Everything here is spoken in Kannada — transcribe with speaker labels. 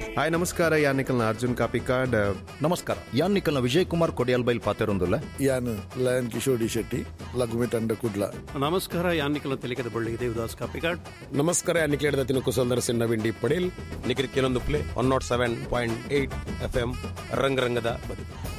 Speaker 1: ಹಾಯ್ ನಮಸ್ಕಾರ ಯಾನ್ ನಿಖಲ್ನ ಅರ್ಜುನ್ ಕಾಪಿಕಾಡ್.
Speaker 2: ನಮಸ್ಕಾರ ಯಾನ್ ನಿಖಲ್ನ ವಿಜಯ್ ಕುಮಾರ್ ಕೊಡಿಯಾಲ್ ಬೈಲ್ ಪಾತೆರೊಂದುಲ್ಲ
Speaker 3: ಯಾನ್ ಲಯನ್ ಕಿಶೋರ್ ಡಿ ಶೆಟ್ಟಿ ಲಘುಮಿ ತಂಡ ಕುಡ್ಲ.
Speaker 4: ನಮಸ್ಕಾರ ಯಾನ್ ನಿಖಲ್ನ ತೆಲಿಕದ ಬಳ್ಳಿ ದೇವದಾಸ್ ಕಾಪಿಕಾಡ್.
Speaker 5: ನಮಸ್ಕಾರ ಯಾನ್ ನಿಖಲ್ ತಿನ್ನು ಕುಸಲ್ದರ್ ಸಿನ್ನ ವಿಂಡಿ ಪಡೇಲ್ ನಿಖಿಲ್ ಕೆಲವೊಂದು ಪ್ಲೇ 107.8 FM ರಂಗರಂಗದ ಬದುಕು.